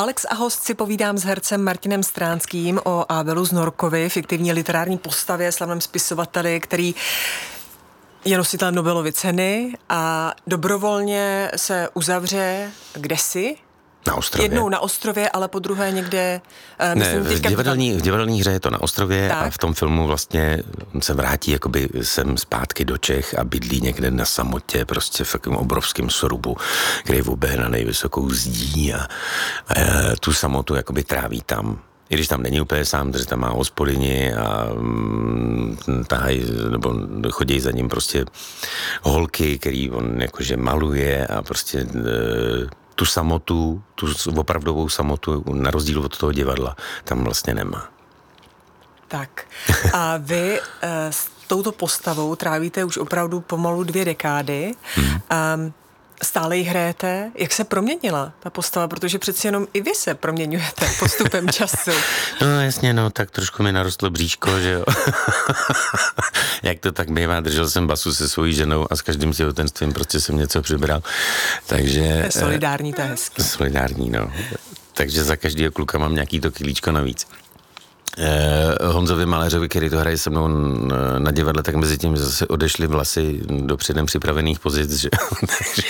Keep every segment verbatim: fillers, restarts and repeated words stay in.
Alex a host si povídám s hercem Martinem Stránským o Abelu z Norkovy, fiktivní literární postavě, slavném spisovateli, který je nositelem Nobelovy ceny a dobrovolně se uzavře kdesi? Na ostrově. Jednou na ostrově, ale po druhé někde... Uh, ne, v divadelní, v divadelní hře je to na ostrově tak. A v tom filmu vlastně se vrátí jakoby sem zpátky do Čech a bydlí někde na samotě, prostě v takovém obrovském srubu, kde je vůbec na nejvysokou zdí a, a tu samotu jakoby tráví tam. I když tam není úplně sám, protože tam má hospodyni a mm, tahaj, nebo chodí za ním prostě holky, který on jakože maluje a prostě... E, tu samotu, tu opravdovou samotu, na rozdíl od toho divadla, tam vlastně nemá. Tak. A vy uh, s touto postavou trávíte už opravdu pomalu dvě dekády. Hmm. Um, stále ji hrajete. Jak se proměnila ta postava? Protože přeci jenom i vy se proměňujete postupem času. No jasně, no, tak trošku mi narostlo bříško, že jo. Jak to tak bývá, držel jsem basu se svojí ženou a s každým těhotenstvím prostě jsem něco přibral. Takže... To je solidární, to je hezky. Solidární, no. Takže za každého kluka mám nějaký to kilíčko navíc. Eh, Honzovi Maléřovi, který to hraje se mnou na divadle, tak mezi tím zase odešly vlasy do předem připravených pozic, že? takže,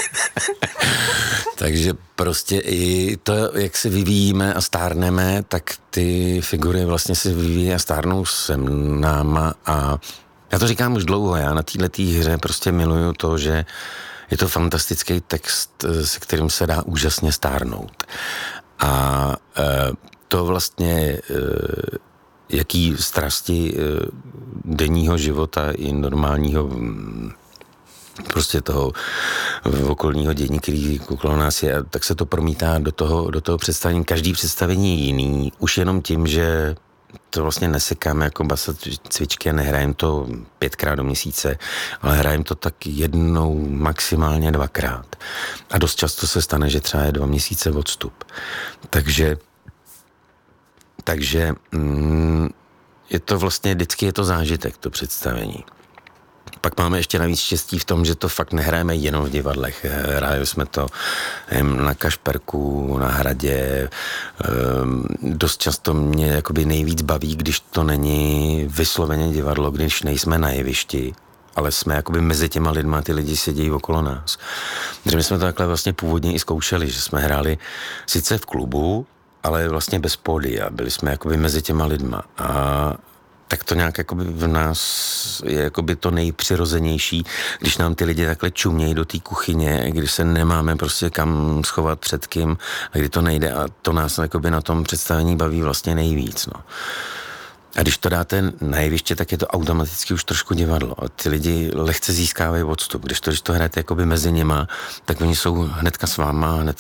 takže prostě i to, jak se vyvíjíme a stárneme, tak ty figury vlastně se vyvíjí a stárnou se náma a já to říkám už dlouho, já na této hře prostě miluju to, že je to fantastický text, se kterým se dá úžasně stárnout. A eh, to vlastně, jaký strasti denního života i normálního prostě toho okolního dění, který okolo nás je, tak se to promítá do toho, do toho představení. Každý představení je jiný, už jenom tím, že to vlastně nesekáme jako basa cvičky a nehrajeme to pětkrát do měsíce, ale hrajeme to tak jednou, maximálně dvakrát. A dost často se stane, že třeba je dva měsíce odstup. Takže Takže mm, je to vlastně, vždycky je to zážitek, to představení. Pak máme ještě navíc štěstí v tom, že to fakt nehrajeme jenom v divadlech. Hráli jsme to na Kašperku, na Hradě. Dost často mě jakoby nejvíc baví, když to není vysloveně divadlo, když nejsme na jevišti, ale jsme jakoby mezi těma lidma, ty lidi sedějí okolo nás. Takže my jsme to takhle vlastně původně i zkoušeli, že jsme hráli sice v klubu, ale vlastně bez pódia. Byli jsme jakoby mezi těma lidma. A tak to nějak jakoby v nás je jakoby to nejpřirozenější, když nám ty lidi takhle čumějí do té kuchyně, když se nemáme prostě kam schovat před kým, a kdy to nejde. A to nás jakoby na tom představení baví vlastně nejvíc. No. A když to dáte na jeviště, tak je to automaticky už trošku divadlo. A ty lidi lehce získávají odstup. Když to, když to hrajete jakoby mezi nima, tak oni jsou hnedka s váma, hned